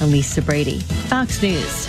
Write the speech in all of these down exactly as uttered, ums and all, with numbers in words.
Elisa Brady, Fox News.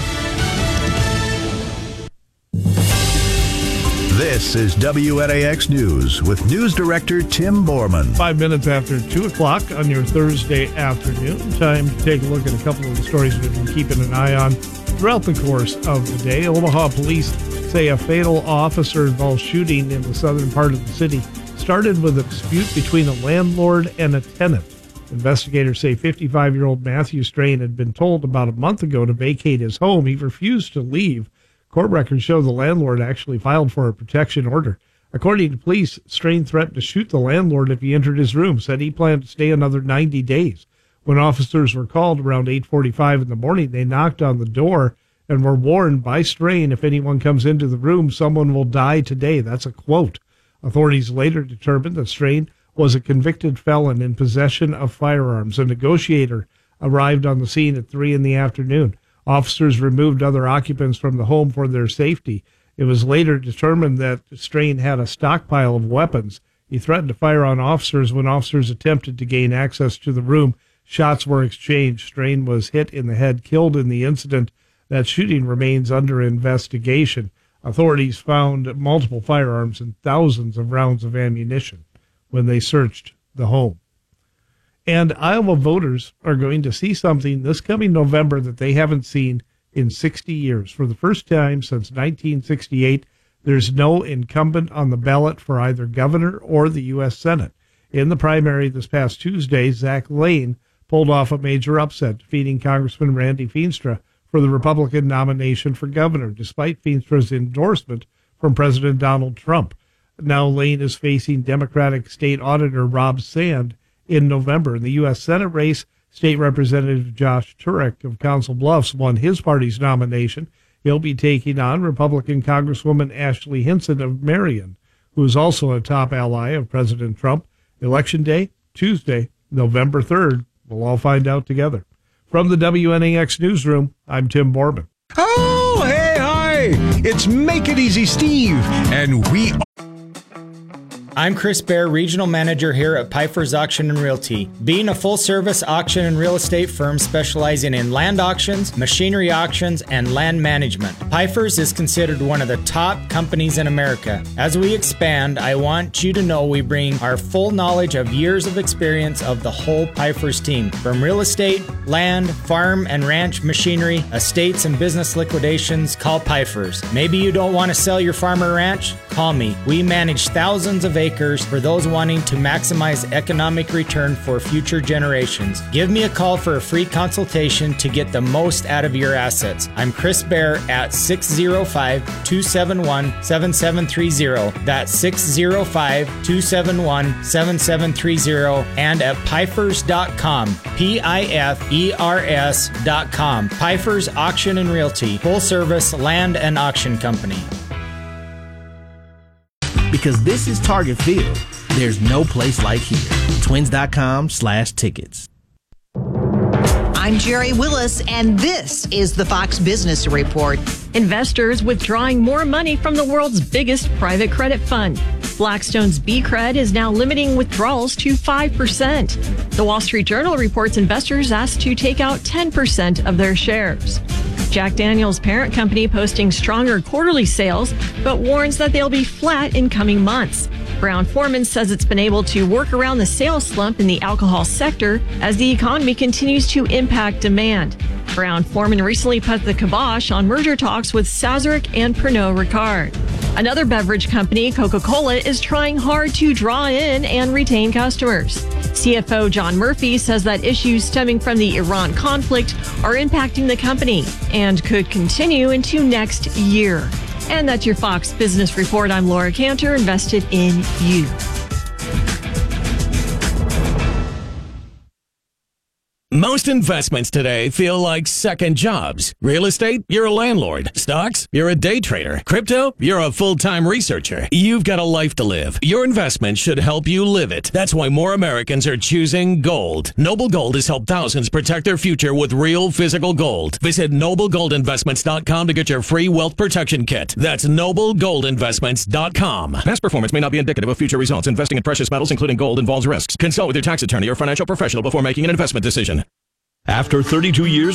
This is W N A X News with News Director Tim Borman. Five minutes after two o'clock on your Thursday afternoon. Time to take a look at a couple of the stories we've been keeping an eye on throughout the course of the day. Omaha police say a fatal officer-involved shooting in the southern part of the city started with a dispute between a landlord and a tenant. Investigators say fifty-five-year-old Matthew Strain had been told about a month ago to vacate his home. He refused to leave. Court records show the landlord actually filed for a protection order. According to police, Strain threatened to shoot the landlord if he entered his room, said he planned to stay another ninety days. When officers were called around eight forty-five in the morning, they knocked on the door and were warned by Strain, if anyone comes into the room, someone will die today. That's a quote. Authorities later determined that Strain was a convicted felon in possession of firearms. A negotiator arrived on the scene at three in the afternoon. Officers removed other occupants from the home for their safety. It was later determined that Strain had a stockpile of weapons. He threatened to fire on officers when officers attempted to gain access to the room. Shots were exchanged. Strain was hit in the head, killed in the incident. That shooting remains under investigation. Authorities found multiple firearms and thousands of rounds of ammunition when they searched the home. And Iowa voters are going to see something this coming November that they haven't seen in sixty years. For the first time since nineteen sixty-eight, there's no incumbent on the ballot for either governor or the U S Senate. In the primary this past Tuesday, Zach Lane pulled off a major upset, defeating Congressman Randy Feenstra for the Republican nomination for governor, despite Feenstra's endorsement from President Donald Trump. Now Lane is facing Democratic State Auditor Rob Sand in November. In the U S Senate race, State Representative Josh Turek of Council Bluffs won his party's nomination. He'll be taking on Republican Congresswoman Ashley Hinson of Marion, who is also a top ally of President Trump. Election Day, Tuesday, November third. We'll all find out together. From the W N A X newsroom, I'm Tim Borman. Oh, hey, hi! It's Make It Easy Steve, and we... I'm Chris Baer, Regional Manager here at Piper's Auction and Realty. Being a full-service auction and real estate firm specializing in land auctions, machinery auctions, and land management, Piper's is considered one of the top companies in America. As we expand, I want you to know we bring our full knowledge of years of experience of the whole Piper's team. From real estate, land, farm and ranch machinery, estates and business liquidations, call Piper's. Maybe you don't want to sell your farm or ranch? Call me. We manage thousands of acres for those wanting to maximize economic return for future generations. Give me a call for a free consultation to get the most out of your assets. I'm Chris Baer at six oh five, two seven one, seven seven three oh. That's six oh five, two seven one, seven seven three oh and at pifers dot com. P I F E R S dot com. Piper's Auction and Realty, full service land and auction company. Because this is Target Field, there's no place like here. Twins.com slash tickets. I'm Jerry Willis, and this is the Fox Business Report. Investors withdrawing more money from the world's biggest private credit fund. Blackstone's BCRED is now limiting withdrawals to five percent. The Wall Street Journal reports investors asked to take out ten percent of their shares. Jack Daniel's parent company posting stronger quarterly sales, but warns that they'll be flat in coming months. Brown-Forman says it's been able to work around the sales slump in the alcohol sector as the economy continues to impact demand. Brown-Forman recently put the kibosh on merger talks with Sazerac and Pernod Ricard. Another beverage company, Coca-Cola, is trying hard to draw in and retain customers. C F O John Murphy says that issues stemming from the Iran conflict are impacting the company and could continue into next year. And that's your Fox Business Report. I'm Laura Cantor, invested in you. Most investments today feel like second jobs. Real estate, you're a landlord. Stocks, you're a day trader. Crypto, you're a full-time researcher. You've got a life to live. Your investment should help you live it. That's why more Americans are choosing gold. Noble Gold has helped thousands protect their future with real physical gold. Visit noble gold investments dot com to get your free wealth protection kit. That's noble gold investments dot com. Past performance may not be indicative of future results. Investing in precious metals, including gold, involves risks. Consult with your tax attorney or financial professional before making an investment decision. After thirty-two years